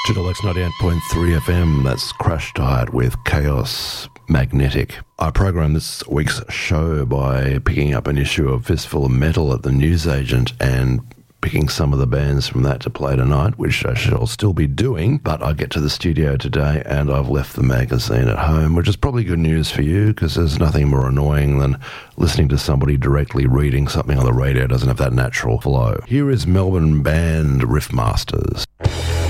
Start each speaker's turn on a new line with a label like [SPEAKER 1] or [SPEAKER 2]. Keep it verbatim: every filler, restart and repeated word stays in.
[SPEAKER 1] Chitterlex ninety-eight point three F M, that's Crash Diet with Chaos Magnetic. I programmed this week's show by picking up an issue of Fistful of Metal at the Newsagent and picking some of the bands from that to play tonight, which I shall still be doing, but I get to the studio today and I've left the magazine at home, which is probably good news for you because there's nothing more annoying than listening to somebody directly reading something on the radio. It doesn't have that natural flow. Here is Melbourne band Riffmasters.